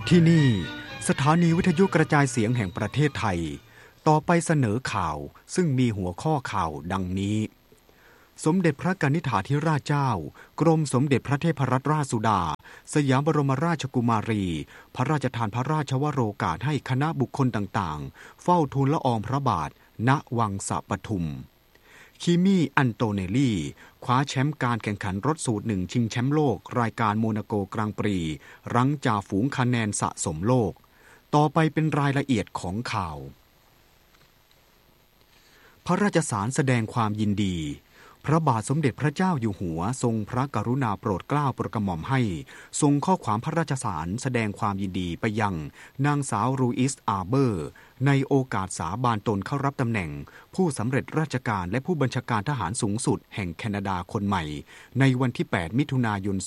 ที่นี่สถานีวิทยุกระจายเสียงแห่งประเทศไทยต่อไปเสนอข่าวซึ่งมีหัวข้อข่าวดังนี้สมเด็จพระกนิษฐาธิราชเจ้ากรมสมเด็จพระเทพรัตนราชสุดาสยามบรมราชกุมารีพระราชทานพระราชวโรกาสให้คณะบุคคลต่างๆเฝ้าทูลละอองพระบาทณวังสะปทุมคิมี่อันโตเนลลี่คว้าแชมป์การแข่งขันรถสูตร1ชิงแชมป์โลกรายการโมนาโกกลางปรีรั้งจ่าฝูงคะแนนสะสมโลกต่อไปเป็นรายละเอียดของข่าวพระราชสารแสดงความยินดีพระบาทสมเด็จพระเจ้าอยู่หัวทรงพระกรุณาโปรดเกล้าโปรดกระหม่อมให้ทรงข้อความพระราชสารแสดงความยินดีไปยังนางสาวรูอิสอาร์เบอร์ในโอกาสสาบานตนเข้ารับตำแหน่งผู้สำเร็จราชการและผู้บัญชาการทหารสูงสุดแห่งแคนาดาคนใหม่ในวันที่ 8 มิถุนายน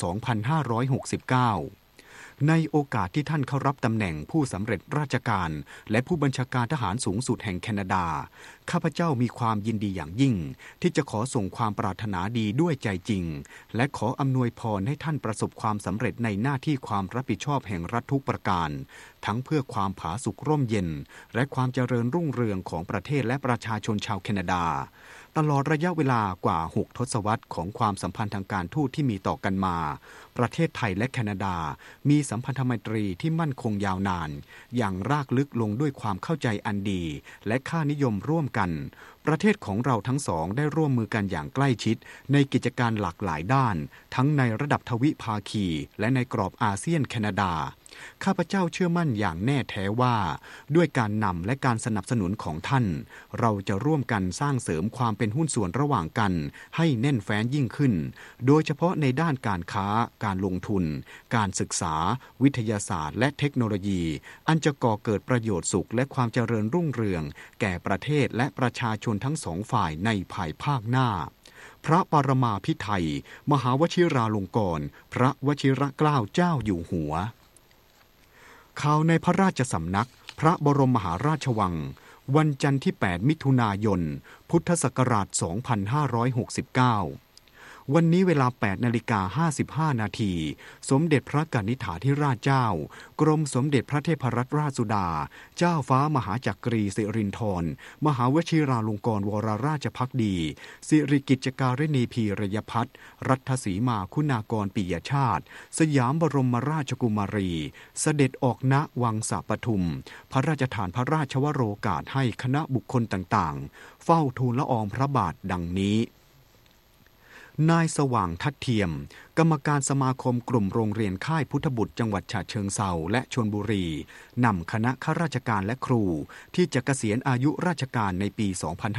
2569ในโอกาสที่ท่านเข้ารับตำแหน่งผู้สำเร็จราชการและผู้บัญชาการทหารสูงสุดแห่งแคนาดาข้าพเจ้ามีความยินดีอย่างยิ่งที่จะขอส่งความปรารถนาดีด้วยใจจริงและขออำนวยพรให้ท่านประสบความสำเร็จในหน้าที่ความรับผิดชอบแห่งรัฐทุกประการทั้งเพื่อความผาสุกร่มเย็นและความเจริญรุ่งเรืองของประเทศและประชาชนชาวแคนาดาตลอดระยะเวลากว่า6 ทศวรรษของความสัมพันธ์ทางการทูตที่มีต่อกันมาประเทศไทยและแคนาดามีสัมพันธไมตรีที่มั่นคงยาวนานอย่างรากลึกลงด้วยความเข้าใจอันดีและค่านิยมร่วมกันประเทศของเราทั้งสองได้ร่วมมือกันอย่างใกล้ชิดในกิจการหลากหลายด้านทั้งในระดับทวิภาคีและในกรอบอาเซียนแคนาดาข้าพเจ้าเชื่อมั่นอย่างแน่แท้ว่าด้วยการนำและการสนับสนุนของท่านเราจะร่วมกันสร้างเสริมความเป็นหุ้นส่วนระหว่างกันให้แน่นแฟ้นยิ่งขึ้นโดยเฉพาะในด้านการค้าการลงทุนการศึกษาวิทยาศาสตร์และเทคโนโลยีอันจะก่อเกิดประโยชน์สุขและความเจริญรุ่งเรืองแก่ประเทศและประชาชนทั้งสองฝ่ายในภายภาคหน้าพระปรมาภิไธยมหาวชิราลงกรณ์พระวชิรเกล้าเจ้าอยู่หัวข่าวในพระราชสำนักพระบรมมหาราชวังวันจันทร์ที่ 8 มิถุนายน พุทธศักราช 2569วันนี้เวลา 8:55 นาทีสมเด็จพระกนิษฐาธิราชเจ้ากรมสมเด็จพระเทพรัตนราชสุดาเจ้าฟ้ามหาจักรีสิรินธรมหาวชิราลงกรณ์วรราชภักดีสิริกิจการิณีพีรยพัฒน์รัฐสีมาคุณากรปิยชาติสยามบรมราชกุมารีเสด็จออกณวังสะปทุมพระราชทานพระราชวโรกาสให้คณะบุคคลต่างๆเฝ้าทูลละอองพระบาทดังนี้นายสว่างทัดเทียมกรรมการสมาคมกลุ่มโรงเรียนค่ายพุทธบุตรจังหวัดฉะเชิงเทราและชลบุรีนำคณะข้าราชการและครูที่จะเกษียณอายุราชการในปี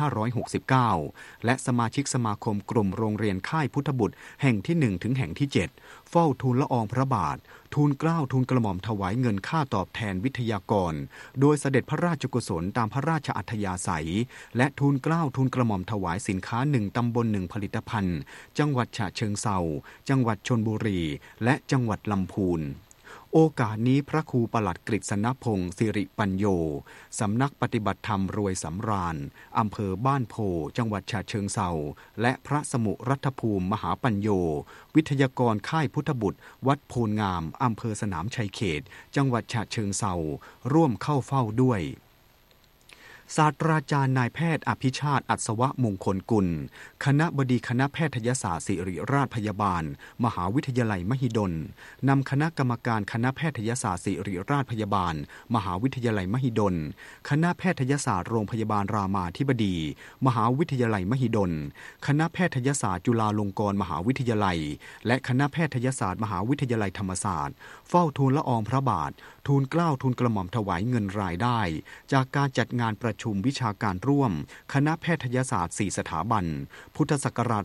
2569 และสมาชิกสมาคมกลุ่มโรงเรียนค่ายพุทธบุตรแห่งที่ 1 ถึงแห่งที่ 7 เฝ้าทูลละอองพระบาททูลเกล้าทูลกระหม่อมถวายเงินค่าตอบแทนวิทยากรโดยเสด็จพระราชกุศลตามพระราชอัธยาศัยและทูลเกล้าทูลกระหม่อมถวายสินค้า1 ตำบล 1 ผลิตภัณฑ์จังหวัดฉะเชิงเทราจังหวัดชลบุรีและจังหวัดลำพูนโอกาสนี้พระครูปลัดกฤษณพงศ์สิริปัญโยสำนักปฏิบัติธรรมรวยสำราญอำเภอบ้านโพจังหวัดฉะเชิงเทราและพระสมุรัตภูมิมหาปัญโยวิทยากรค่ายพุทธบุตรวัดโพนงามอำเภอสนามชัยเขตจังหวัดฉะเชิงเทราร่วมเข้าเฝ้าด้วยศาสตราจารย์นายแพทย์อภิชาติอัศวมงคลกุลคณบดีคณะแพทยศาสตร์ศิริราชพยาบาลมหาวิทยาลัยมหิดลนำคณะกรรมการคณะแพทยศาสตร์ศิริราชพยาบาลมหาวิทยาลัยมหิดลคณะแพทยศาสตร์โรงพยาบาลรามาธิบดีมหาวิทยาลัยมหิดลคณะแพทยศาสตร์จุฬาลงกรณ์มหาวิทยาลัยและคณะแพทยศาสตร์มหาวิทยาลัยธรรมศาสตร์เฝ้าทูลละอองพระบาททูลเกล้าทูลกระหม่อมถวายเงินรายได้จากการจัดงานประชุมวิชาการร่วมคณะแพทยศาสตร์4สถาบันพุทธศักราช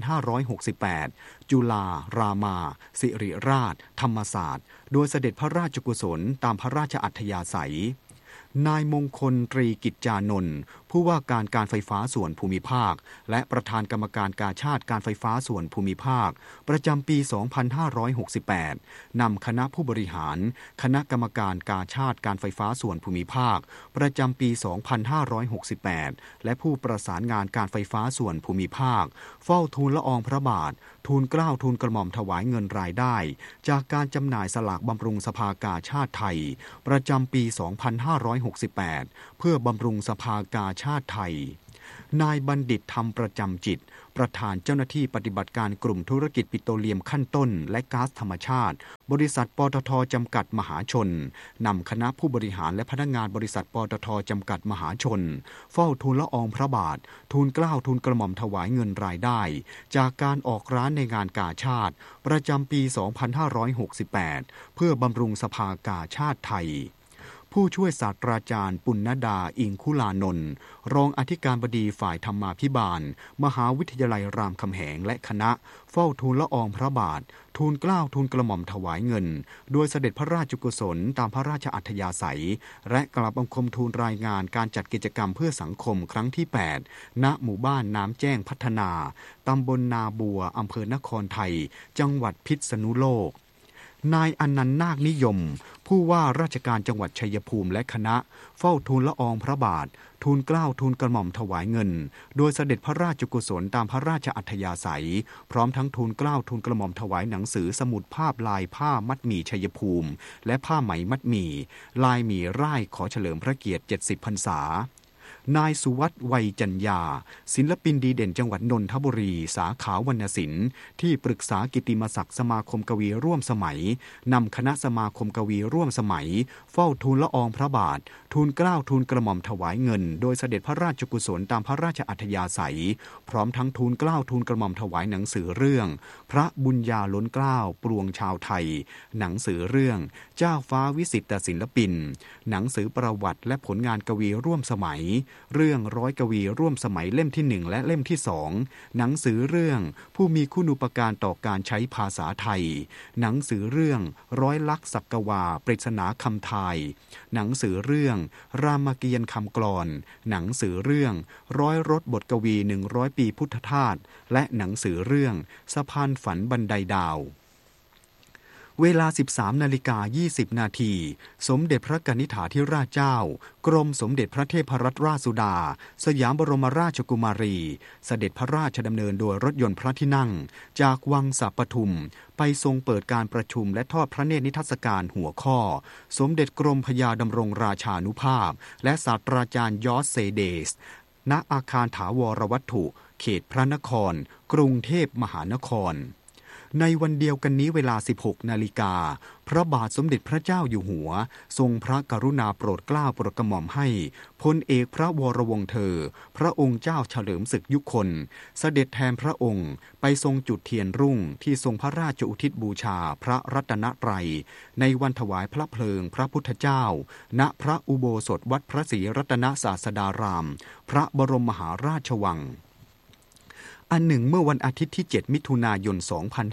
2568 จุฬารามาสิริราชธรรมศาสตร์โดยเสด็จพระราชกุศลตามพระราชอัธยาศัยนายมงคลตรีกิจจานนท์ผู้ว่าการการไฟฟ้าส่วนภูมิภาคและประธานกรรมการกาชาดการไฟฟ้าส่วนภูมิภาคประจำปี 2568 นำคณะผู้บริหารคณะกรรมการกาชาดการไฟฟ้าส่วนภูมิภาคประจำปี 2568 และผู้ประสานงานการไฟฟ้าส่วนภูมิภาคเฝ้าทูลละอองพระบาททูลเกล้าทูลกระหม่อมถวายเงินรายได้จากการจำหน่ายสลากบำรุงสภากาชาดไทยประจำปี 2568 เพื่อบำรุงสภากาชาดไทยนายบัณฑิตธรรมประจำจิตประธานเจ้าหน้าที่ปฏิบัติการกลุ่มธุรกิจปิโตรเลียมขั้นต้นและก๊าซธรรมชาติบริษัทปตท.จำกัดมหาชนนำคณะผู้บริหารและพนักงานบริษัทปตท.จำกัดมหาชนเฝ้าทูลละอองพระบาททูลเกล้าทูลกระหม่อมถวายเงินรายได้จากการออกร้านในงานกาชาดประจำปี 2568 เพื่อบำรุงสภากาชาดไทยผู้ช่วยศาสตราจารย์ปุณณดาอิงคุลานนท์รองอธิการบดีฝ่ายธรรมาภิบาลมหาวิทยาลัยรามคำแหงและคณะเฝ้าทูลละอองพระบาททูลเกล้าทูลกระหม่อมถวายเงินโดยเสด็จพระราชกุศลตามพระราชอัธยาศัยและกราบบังคมทูลรายงานการจัดกิจกรรมเพื่อสังคมครั้งที่ 8 ณ หมู่บ้านน้ำแจ้งพัฒนาตำบลนาบัวอำเภอนครไทยจังหวัดพิษณุโลกนายอนันต์นาคนิยมผู้ว่าราชการจังหวัดชัยภูมิและคณะเฝ้าทูลละอองพระบาททูลเกล้าทูลกระหม่อมถวายเงินโดยเสด็จพระราชกุศลตามพระราชอัธยาศัยพร้อมทั้งทูลเกล้าทูลกระหม่อมถวายหนังสือสมุดภาพลายผ้ามัดหมี่ชัยภูมิและผ้าไหมมัดหมี่ลายหมี่ร่ายขอเฉลิมพระเกียรติ70 พรรษานายสุวัฒน์ไวยจัญญาศิลปินดีเด่นจังหวัดนนทบุรีสาขาวรรณศิลป์ที่ปรึกษากิตติมศักดิ์สมาคมกวีร่วมสมัยนำคณะสมาคมกวีร่วมสมัยเฝ้าทูลละอองพระบาททูลเกล้าทูลกระหม่อมถวายเงินโดยเสด็จพระราชกุศลตามพระราชอัธยาศัยพร้อมทั้งทูลเกล้าทูลกระหม่อมถวายหนังสือเรื่องพระบุญญาล้นเกล้าปวงชาวไทยหนังสือเรื่องเจ้าฟ้าวิสิตศิลปินหนังสือประวัติและผลงานกวีร่วมสมัยเรื่องร้อยกวีร่วมสมัยเล่มที่1และเล่มที่2หนังสือเรื่องผู้มีคุณูปการต่อการใช้ภาษาไทยหนังสือเรื่องร้อยลักษณ์ศักวาปริศนาคำทายหนังสือเรื่องรามเกียรติ์คำกลอนหนังสือเรื่องร้อยรถบทกวี100 ปีพุทธทาสและหนังสือเรื่องสะพานฝันบันไดดาวเวลา 13:20 นาทีสมเด็จพระกนิษฐาธิราชเจ้ากรมสมเด็จพระเทพรัตนราชสุดาสยามบรมราชกุมารีเสด็จพระราชดำเนินโดยรถยนต์พระที่นั่งจากวังสัปทุมไปทรงเปิดการประชุมและทอดพระเนตรนิทรรศการหัวข้อสมเด็จกรมพระยาดำรงราชานุภาพและศาสตราจารย์ยอร์จเซเดสณอาคารถาวรวัตถุเขตพระนครกรุงเทพมหานครในวันเดียวกันนี้เวลา 16 นาฬิกาพระบาทสมเด็จพระเจ้าอยู่หัวทรงพระกรุณาโปรดเกล้าโปรดกระหม่อมให้พลเอกพระวรวงศ์เธอพระองค์เจ้าเฉลิมศึกยุคลเสด็จแทนพระองค์ไปทรงจุดเทียนรุ่งที่ทรงพระราชอุทิศบูชาพระรัตนตรัยในวันถวายพระเพลิงพระพุทธเจ้าณพระอุโบสถวัดพระศรีรัตนศาสดารามพระบรมมหาราชวังอันหนึ่งเมื่อวันอาทิตย์ที่ 7 มิถุนายน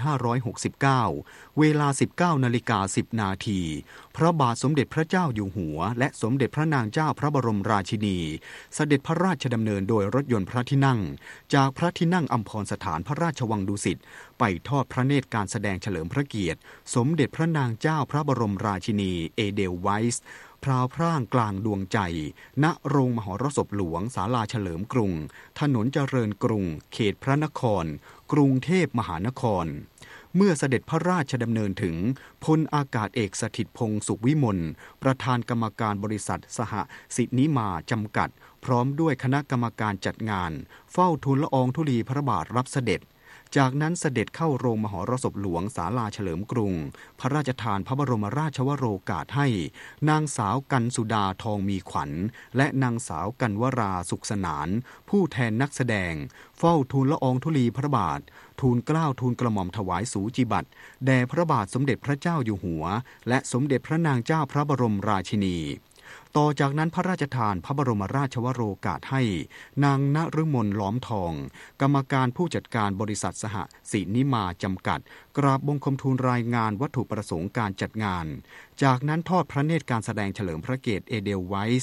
2569 เวลา 19:10 นาทีพระบาทสมเด็จพระเจ้าอยู่หัวและสมเด็จพระนางเจ้าพระบรมราชินีเสด็จพระราชดำเนินโดยรถยนต์พระที่นั่งจากพระที่นั่งอัมพรสถานพระราชวังดุสิตไปทอดพระเนตรการแสดงเฉลิมพระเกียรติสมเด็จพระนางเจ้าพระบรมราชินีเอเดลไวส์พราวพร่างกลางดวงใจณโรงมหรสพหลวงศาลาเฉลิมกรุงถนนเจริญกรุงเขตพระนครกรุงเทพมหานครเมื่อเสด็จพระราชดำเนินถึงพลอากาศเอกสถิตพงษ์สุขวิมลประธานกรรมการบริษัทสหสินิมาจำกัดพร้อมด้วยคณะกรรมการจัดงานเฝ้าทูลละอองธุลีพระบาทรับเสด็จจากนั้นเสด็จเข้าโรงมหรสพหลวงศาลาเฉลิมกรุงพระราชทานพระบรมราชวโรกาสให้นางสาวกันสุดาทองมีขวัญและนางสาวกันวราสุขสนานผู้แทนนักแสดงเฝ้าทูลละอองธุลีพระบาททูลเกล้าทูลกระหม่อมถวายสูจิบัติแด่พระบาทสมเด็จพระเจ้าอยู่หัวและสมเด็จพระนางเจ้าพระบรมราชินีต่อจากนั้นพระราชทานพระบรมราชวโรกาสให้นางณฤมลล้อมทองกรรมการผู้จัดการบริษัทสหสินิมาจำกัดกราบบังคมทูลรายงานวัตถุประสงค์การจัดงานจากนั้นทอดพระเนตรการแสดงเฉลิมพระเกียรติเอเดลไวส์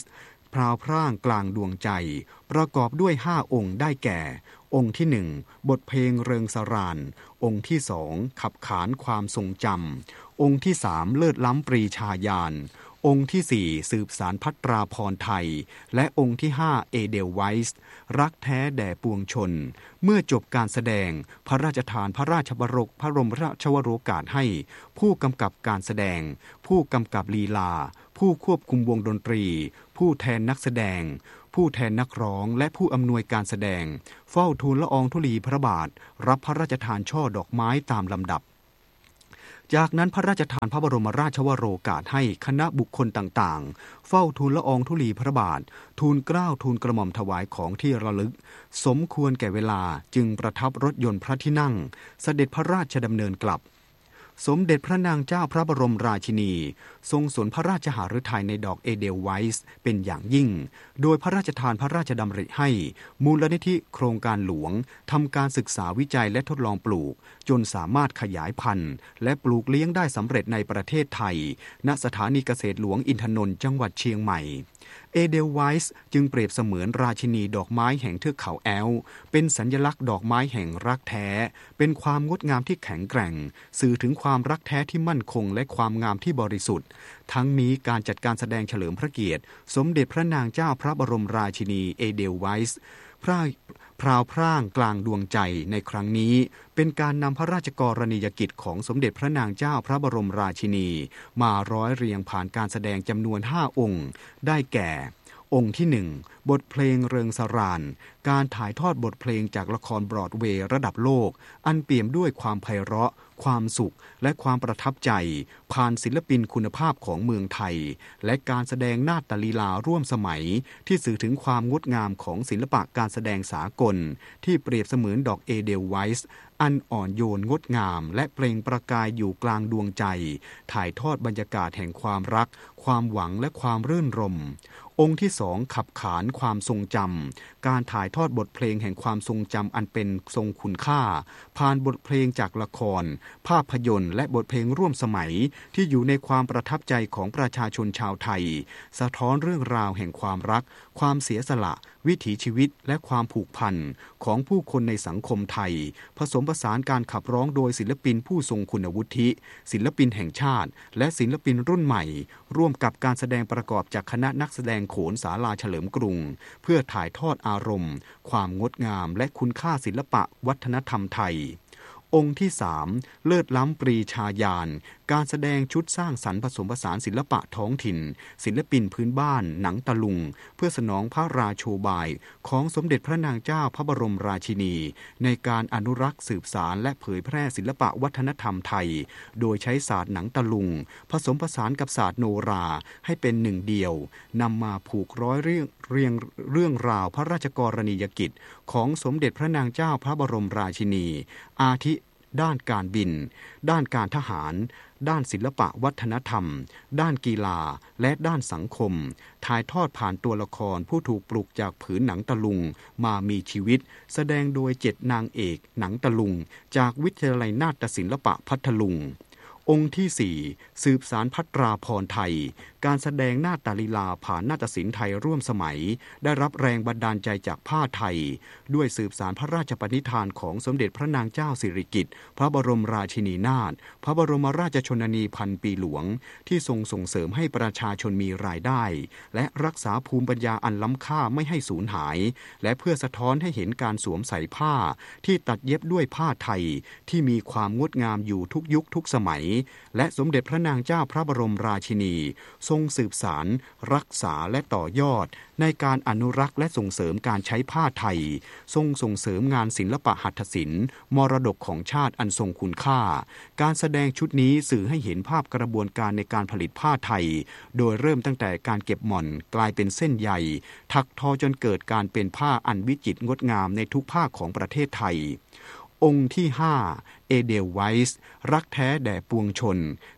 พราวพร่างกลางดวงใจประกอบด้วย5องค์ได้แก่องค์ที่1บทเพลงเริงสรานองค์ที่2ขับขานความทรงจำองค์ที่3เลิศล้ำปรีชาญาณองค์ที่4สืบสารพัตราพรไทยและองค์ที่5เอเดลไวส์รักแท้แด่ปวงชนเมื่อจบการแสดงพระราชทานพระราชบรมราชวโรกาสให้ผู้กำกับการแสดงผู้กำกับลีลาผู้ควบคุมวงดนตรีผู้แทนนักแสดงผู้แทนนักร้องและผู้อำนวยการแสดงเฝ้าทูลละอองธุลีพระบาทรับพระราชทานช่อดอกไม้ตามลำดับจากนั้นพระราชทานพระบรมราชวโรกาสให้คณะบุคคลต่างๆเฝ้าทูลละอองธุลีพระบาททูลเกล้าทูลกระหม่อมถวายของที่ระลึกสมควรแก่เวลาจึงประทับรถยนต์พระที่นั่งเสด็จพระราชดำเนินกลับสมเด็จพระนางเจ้าพระบรมราชินีทรงสนพระราชหฤทัยในดอกเอเดลไวส์เป็นอย่างยิ่งโดยพระราชทานพระราชดำริให้มูลนิธิโครงการหลวงทำการศึกษาวิจัยและทดลองปลูกจนสามารถขยายพันธุ์และปลูกเลี้ยงได้สำเร็จในประเทศไทยณสถานีเกษตรหลวงอินทนนท์จังหวัดเชียงใหม่เอเดลไวส์จึงเปรียบเสมือนราชินีดอกไม้แห่งเทือกเขาแอลป์เป็นสัญลักษณ์ดอกไม้แห่งรักแท้เป็นความงดงามที่แข็งแกร่งสื่อถึงความรักแท้ที่มั่นคงและความงามที่บริสุทธิ์ทั้งนี้การจัดการแสดงเฉลิมพระเกียรติสมเด็จพระนางเจ้าพระบรมราชินีเอเดลไวส์พราวพร่างกลางดวงใจในครั้งนี้เป็นการนำพระราชกรณียกิจของสมเด็จพระนางเจ้าพระบรมราชินีมาร้อยเรียงผ่านการแสดงจำนวน5องค์ได้แก่องค์ที่1บทเพลงเริงสรานการถ่ายทอดบทเพลงจากละครบรอดเวย์ระดับโลกอันเปี่ยมด้วยความไพเราะความสุขและความประทับใจผ่านศิลปินคุณภาพของเมืองไทยและการแสดงนาฏลีลาร่วมสมัยที่สื่อถึงความงดงามของศิลปะการแสดงสากลที่เปรียบเสมือนดอกเอเดลไวส์อันอ่อนโยนงดงามและเปล่งประกายอยู่กลางดวงใจถ่ายทอดบรรยากาศแห่งความรักความหวังและความรื่นรมย์องค์ที่2ขับขานความทรงจำการถ่ายทอดบทเพลงแห่งความทรงจำอันเป็นทรงคุณค่าผ่านบทเพลงจากละครภาพยนตร์และบทเพลงร่วมสมัยที่อยู่ในความประทับใจของประชาชนชาวไทยสะท้อนเรื่องราวแห่งความรักความเสียสละวิถีชีวิตและความผูกพันของผู้คนในสังคมไทยผสมผสานการขับร้องโดยศิลปินผู้ทรงคุณวุฒิศิลปินแห่งชาติและศิลปินรุ่นใหม่ร่วมกับการแสดงประกอบจากคณะนักแสดงโขนศาลาเฉลิมกรุงเพื่อถ่ายทอดอารมณ์ความงดงามและคุณค่าศิลปะวัฒนธรรมไทยองค์ที่3เลิศล้ำปรีชาญาณการแสดงชุดสร้างสรรค์ผสมผสานศิลปะท้องถิ่นศิลปินพื้นบ้านหนังตะลุงเพื่อสนองพระราโชบายของสมเด็จพระนางเจ้าพระบรมราชินีในการอนุรักษ์สืบสานและเผยแพร่ศิลปะวัฒนธรรมไทยโดยใช้ศาสตร์หนังตะลุงผสมผสานกับศาสตร์โนราให้เป็นหนึ่งเดียวนำมาผูกร้อยเรื่องราวพระราชกรณียกิจของสมเด็จพระนางเจ้าพระบรมราชินีอาทิด้านการบินด้านการทหารด้านศิลปะวัฒนธรรมด้านกีฬาและด้านสังคมถ่ายทอดผ่านตัวละครผู้ถูกปลุกจากผืนหนังตะลุงมามีชีวิตแสดงโดย7นางเอกหนังตะลุงจากวิทยาลัยนาฏศิลปะพัทลุงองค์ที่4สืบสารพัตราพรไทยการแสดงนาฏลีลาผ่านนาฏศิลป์ไทยร่วมสมัยได้รับแรงบันดาลใจจากผ้าไทยด้วยสืบสารพระราชปณิธานของสมเด็จพระนางเจ้าสิริกิติ์พระบรมราชินีนาถพระบรมราชชนนีพันปีหลวงที่ทรงส่งเสริมให้ประชาชนมีรายได้และรักษาภูมิปัญญาอันล้ำค่าไม่ให้สูญหายและเพื่อสะท้อนให้เห็นการสวมใส่ผ้าที่ตัดเย็บด้วยผ้าไทยที่มีความงดงามอยู่ทุกยุคทุกสมัยและสมเด็จพระนางเจ้าพระบรมราชินีทรงสืบสารรักษาและต่อยอดในการอนุรักษ์และส่งเสริมการใช้ผ้าไทยทรงส่งเสริมงานศิลปะหัตถศิลป์มรดกของชาติอันทรงคุณค่าการแสดงชุดนี้สื่อให้เห็นภาพกระบวนการในการผลิตผ้าไทยโดยเริ่มตั้งแต่การเก็บหม่อนกลายเป็นเส้นใยถักทอจนเกิดการเป็นผ้าอันวิจิตรงดงามในทุกภาคของประเทศไทยองค์ที่5เอเดลไวส์รักแท้แด่ปวงชน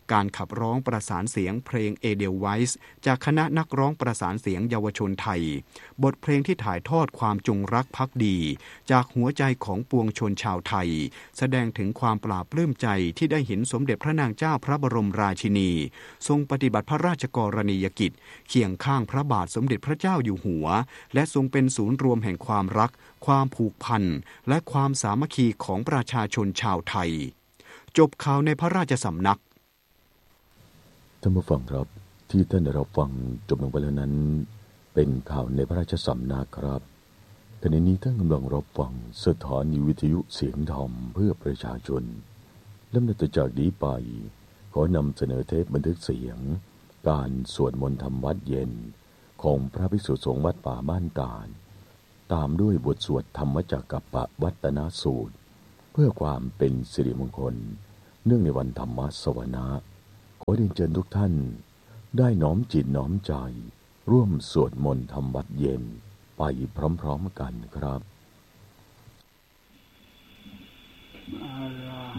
การขับร้องประสานเสียงเพลงเอเดลไวส์จากคณะนักร้องประสานเสียงเยาวชนไทยบทเพลงที่ถ่ายทอดความจงรักภักดีจากหัวใจของปวงชนชาวไทยแสดงถึงความปลาบปลื้มใจที่ได้เห็นสมเด็จพระนางเจ้าพระบรมราชินีทรงปฏิบัติพระราชกรณียกิจเคียงข้างพระบาทสมเด็จพระเจ้าอยู่หัวและทรงเป็นศูนย์รวมแห่งความรักความผูกพันและความสามัคคีของประชาชนชาวไทยจบข่าวในพระราชสำนักท่านผู้ฟังครับที่ท่านได้รับฟังจบลงไปแล้วนั้นเป็นข่าวในพระราชสำนักครับขณะนี้ท่านกำลังรับฟังสถานีวิทยุเสียงธรรมเพื่อประชาชนลำดับจากนี้ไปขอนำเสนอเทปบันทึกเสียงการสวดมนต์ธรรมวัดเย็นของพระภิกษุสงฆ์วัดป่าบ้านตาลตามด้วยบทสวดธรรมจักกัปปวัตตนสูตรเพื่อความเป็นสิริมงคลเนื่องในวันธรรมสวนะขอเรียนเชิญทุกท่านได้น้อมจิตน้อมใจร่วมสวดมนต์ธรรมวัดเย็นไปพร้อมๆกันครับ